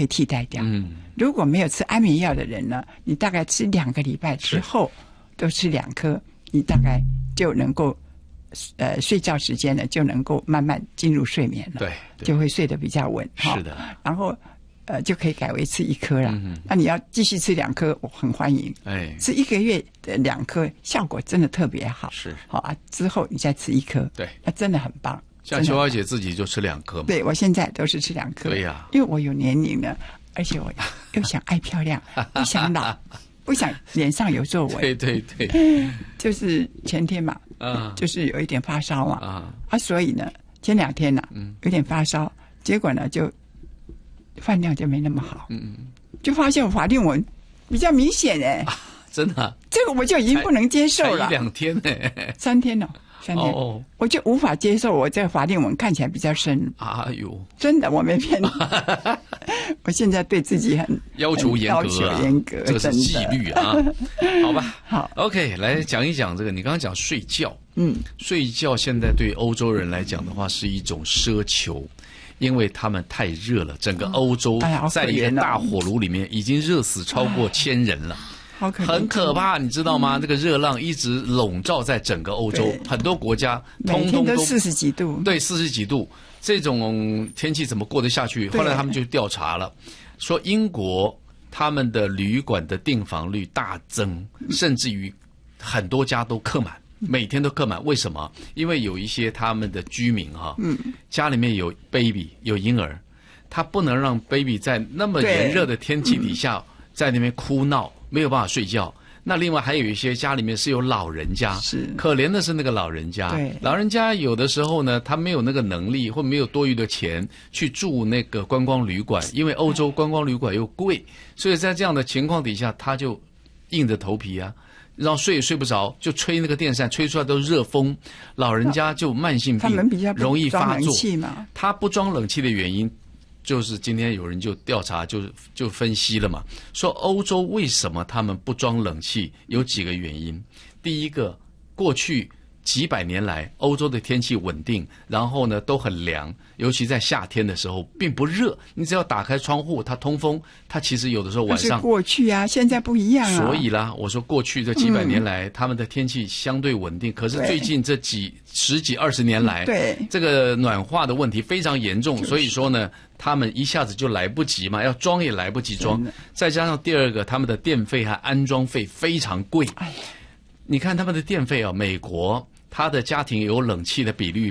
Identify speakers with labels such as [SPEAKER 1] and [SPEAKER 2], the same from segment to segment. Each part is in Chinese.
[SPEAKER 1] 可以替代掉。如果没有吃安眠药的人呢，你大概吃2个礼拜之后，都吃2颗，你大概就能够睡觉时间呢就能够慢慢进入睡眠了，对，就会睡得比较稳。是的，然后就可以改为吃1颗了。那你要继续吃2颗，我很欢迎。吃1个月的2颗，效果真的特别好。是，好啊，之后你再吃1颗，对，那真的很棒。
[SPEAKER 2] 像秋华姐自己就吃2颗嘛。
[SPEAKER 1] 对，我现在都是吃2颗。对呀，因为我有年龄了，而且我又想爱漂亮，不想老，不想脸上有皱纹。对，就是前天嘛，就是有一点发烧嘛，所以呢，前2天呢，有点发烧，结果呢就饭量就没那么好，就发现我法令纹比较明显
[SPEAKER 2] 真的，
[SPEAKER 1] 这个我就已经不能接受了。
[SPEAKER 2] 才1-2天呢
[SPEAKER 1] ，3天了。3天，我就无法接受我这个法令纹看起来比较深。哎呦，真的，我没骗你。我现在对自己很
[SPEAKER 2] 要求严格，这个是纪律啊。好吧，好 ，OK， 来讲一讲这个。你刚刚讲睡觉，睡觉现在对欧洲人来讲的话是一种奢求，因为他们太热了，整个欧洲在一个大火炉里面已经热死超过1000人了。很可怕，你知道吗？这个热浪一直笼罩在整个欧洲，很多国家通通都
[SPEAKER 1] 40几度。
[SPEAKER 2] 对，40几度，这种天气怎么过得下去？后来他们就调查了，说英国他们的旅馆的订房率大增，甚至于很多家都客满，每天都客满。为什么？因为有一些他们的居民家里面有 baby 有婴儿，他不能让 baby 在那么炎热的天气底下在那边哭闹。没有办法睡觉。那另外还有一些家里面是有老人家，是可怜的是那个老人家。对，老人家有的时候呢，他没有那个能力或没有多余的钱去住那个观光旅馆，因为欧洲观光旅馆又贵，所以在这样的情况底下，他就硬着头皮啊，让睡也睡不着，就吹那个电扇，吹出来都是热风，老人家就慢性病容易发作。他不装冷气的原因。就是今天有人就调查，就分析了嘛，说欧洲为什么他们不装冷气，有几个原因。第一个，过去几百年来，欧洲的天气稳定，然后呢都很凉，尤其在夏天的时候并不热，你只要打开窗户，它通风，它其实有的时候晚上。
[SPEAKER 1] 是过去啊，现在不一样啊。
[SPEAKER 2] 所以啦，我说过去这几百年来，他们的天气相对稳定，可是最近这10几20年来，对这个暖化的问题非常严重，所以说呢，他们一下子就来不及嘛，要装也来不及装，再加上第二个，他们的电费和安装费非常贵。你看他们的电费啊，美国他的家庭有冷气的比率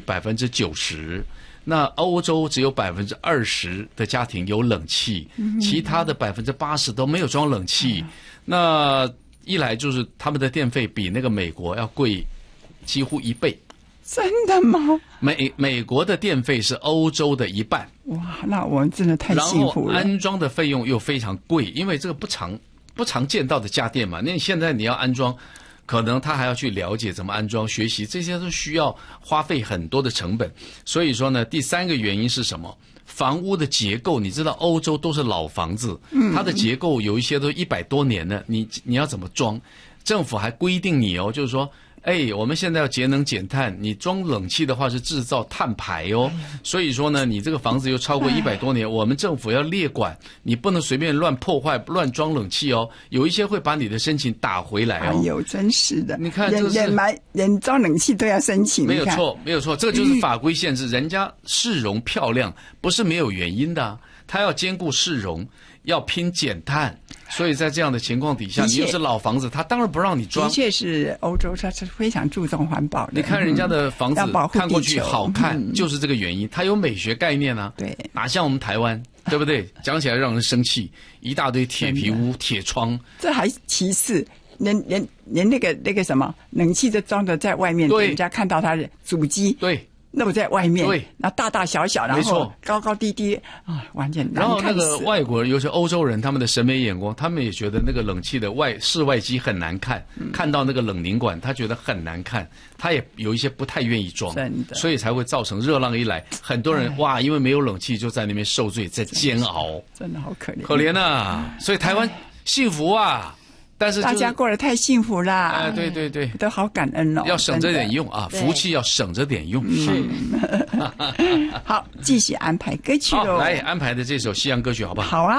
[SPEAKER 2] 90%，那欧洲只有20%的家庭有冷气，其他的80%都没有装冷气。那一来就是他们的电费比那个美国要贵几乎1倍。
[SPEAKER 1] 真的吗？
[SPEAKER 2] 美国的电费是欧洲的1半。
[SPEAKER 1] 哇，那我们真的太幸福了。
[SPEAKER 2] 然后安装的费用又非常贵，因为这个不常见到的家电嘛。那现在你要安装，可能他还要去了解怎么安装、学习，这些都需要花费很多的成本。所以说呢，第3个原因是什么？房屋的结构，你知道欧洲都是老房子，它的结构有一些都100多年了，你要怎么装？政府还规定你就是说。我们现在要节能减碳，你装冷气的话是制造碳排哦。所以说呢，你这个房子又超过100多年，我们政府要列管，你不能随便乱破坏、乱装冷气哦。有一些会把你的申请打回来哦。
[SPEAKER 1] 哎呦，真是的！
[SPEAKER 2] 你看，
[SPEAKER 1] 连装冷气都要申请。
[SPEAKER 2] 没有错，没有错，这个就是法规限制。人家市容漂亮不是没有原因的，他要兼顾市容，要拼减碳。所以在这样的情况底下，你又是老房子，他当然不让你装。
[SPEAKER 1] 的确是欧洲，它是非常注重环保的。
[SPEAKER 2] 你看人家的房子看过去好看，就是这个原因，它有美学概念啊。对，哪像我们台湾，对不对？讲起来让人生气，一大堆铁皮屋、铁窗。这
[SPEAKER 1] 还其次，连那个什么冷气都装的在外面，人家看到它的主机。对。那不在外面，对，那大大小小，然后高高低低啊，完全难看死。然后
[SPEAKER 2] 那个外国人，尤其欧洲人，他们的审美眼光，他们也觉得那个冷气的室外机很难看，看到那个冷凝管，他觉得很难看，他也有一些不太愿意装，真的，所以才会造成热浪一来，很多人哇，因为没有冷气就在那边受罪，在煎熬，
[SPEAKER 1] 真的好可怜，
[SPEAKER 2] 可怜啊！所以台湾幸福啊。但是
[SPEAKER 1] 大家过得太幸福啦！
[SPEAKER 2] 对对对，
[SPEAKER 1] 都好感恩哦。
[SPEAKER 2] 要省着点用啊，福气要省着点用。
[SPEAKER 1] 是，好，继续安排歌曲喽。
[SPEAKER 2] 来安排的这首西洋歌曲好不好？
[SPEAKER 1] 好啊。